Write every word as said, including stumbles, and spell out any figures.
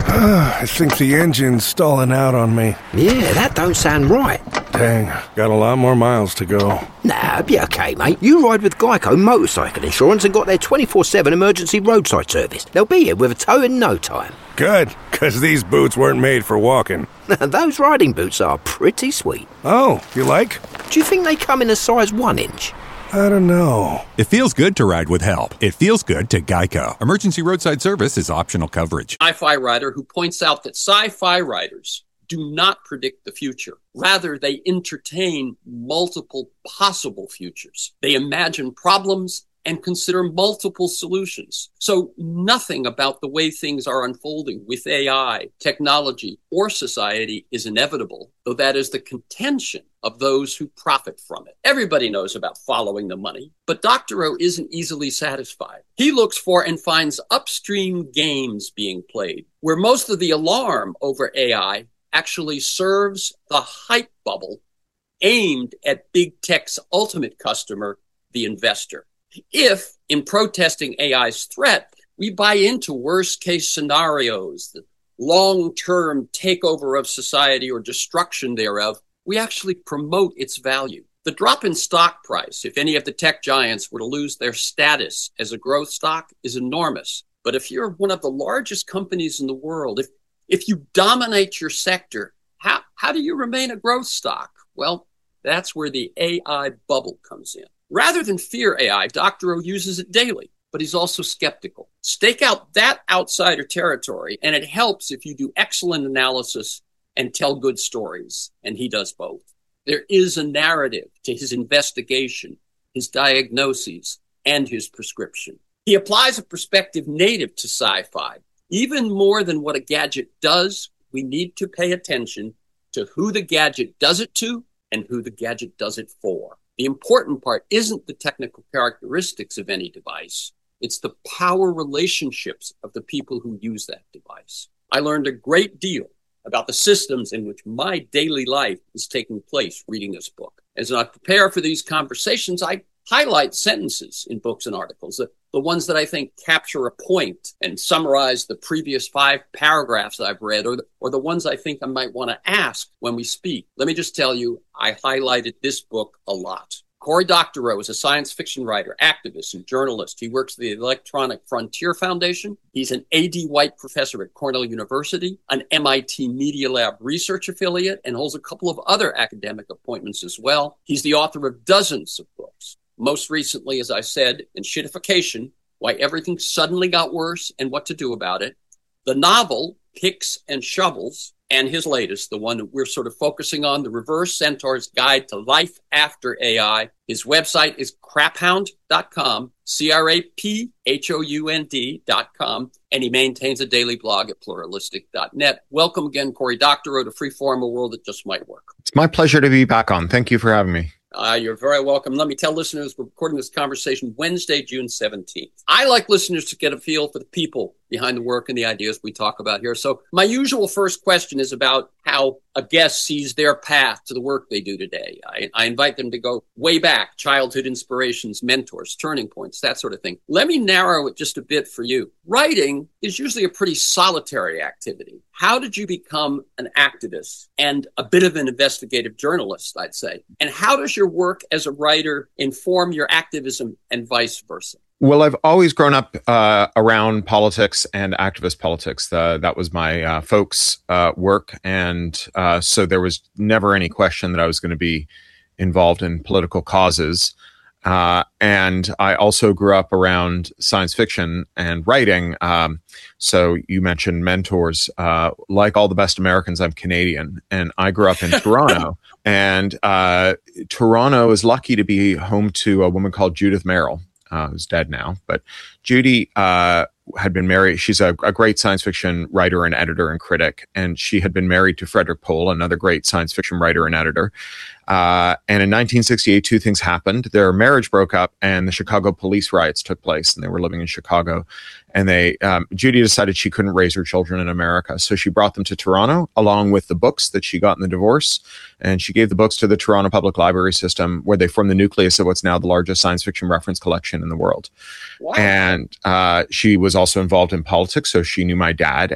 I think the engine's stalling out on me. Yeah, that don't sound right. Dang, got a lot more miles to go. Nah, it'll be okay, mate. You ride with Geico Motorcycle Insurance and got their twenty-four seven emergency roadside service. They'll be here with a tow in no time. Good, because these boots weren't made for walking. Those riding boots are pretty sweet. Oh, you like? Do you think they come in a size one inch? I don't know. It feels good to ride with help. It feels good to Geico. Emergency roadside service is optional coverage. Sci-fi writer who points out that sci-fi writers do not predict the future. Rather, they entertain multiple possible futures. They imagine problems and consider multiple solutions. So nothing about the way things are unfolding with A I, technology, or society is inevitable, though that is the contention of those who profit from it. Everybody knows about following the money, but Doctor O isn't easily satisfied. He looks for and finds upstream games being played, where most of the alarm over A I actually serves the hype bubble aimed at big tech's ultimate customer, the investor. If, in protesting A I's threat, we buy into worst-case scenarios, the long-term takeover of society or destruction thereof, we actually promote its value. The drop in stock price, if any of the tech giants were to lose their status as a growth stock, is enormous. But if you're one of the largest companies in the world, if if you dominate your sector, how, how do you remain a growth stock? Well, that's where the A I bubble comes in. Rather than fear A I, Doctor O uses it daily, but he's also skeptical. Stake out that outsider territory, and it helps if you do excellent analysis and tell good stories, and he does both. There is a narrative to his investigation, his diagnoses, and his prescription. He applies a perspective native to sci-fi. Even more than what a gadget does, we need to pay attention to who the gadget does it to and who the gadget does it for. The important part isn't the technical characteristics of any device. It's the power relationships of the people who use that device. I learned a great deal about the systems in which my daily life is taking place reading this book. As I prepare for these conversations, I highlight sentences in books and articles, the, the ones that I think capture a point and summarize the previous five paragraphs I've read, or the, or the ones I think I might want to ask when we speak. Let me just tell you, I highlighted this book a lot. Cory Doctorow is a science fiction writer, activist, and journalist. He works for the Electronic Frontier Foundation. He's an A D White professor at Cornell University, an M I T Media Lab research affiliate, and holds a couple of other academic appointments as well. He's the author of dozens of books. Most recently, as I said, in Shitification, Why Everything Suddenly Got Worse and What to Do About It, the novel Picks and Shovels, and his latest, the one that we're sort of focusing on, The Reverse Centaur's Guide to Life After A I. His website is craphound dot com, C R A P H O U N D dot com, and he maintains a daily blog at pluralistic dot net. Welcome again, Cory Doctorow, to Freeform, a world that just might work. It's my pleasure to be back on. Thank you for having me. Uh, you're very welcome. Let me tell listeners we're recording this conversation Wednesday, June seventeenth. I like listeners to get a feel for the people behind the work and the ideas we talk about here. So my usual first question is about how a guest sees their path to the work they do today. I, I invite them to go way back, childhood inspirations, mentors, turning points, that sort of thing. Let me narrow it just a bit for you. Writing is usually a pretty solitary activity. How did you become an activist and a bit of an investigative journalist, I'd say? And how does your work as a writer inform your activism and vice versa? Well, I've always grown up uh, around politics and activist politics. Uh, that was my uh, folks' uh, work. And uh, so there was never any question that I was going to be involved in political causes. Uh, and I also grew up around science fiction and writing. Um, so you mentioned mentors. Uh, like all the best Americans, I'm Canadian, and I grew up in Toronto. And uh, Toronto is lucky to be home to a woman called Judith Merrill, uh, who's dead now. But Judy uh, had been married. She's a, a great science fiction writer and editor and critic. And she had been married to Frederick Pohl, another great science fiction writer and editor. Uh, and in nineteen sixty-eight, two things happened. Their marriage broke up, and the Chicago police riots took place, and they were living in Chicago. And they, um, Judy decided she couldn't raise her children in America, so she brought them to Toronto, along with the books that she got in the divorce. And she gave the books to the Toronto Public Library System, where they formed the nucleus of what's now the largest science fiction reference collection in the world. Wow. And uh, she was also involved in politics, so she knew my dad,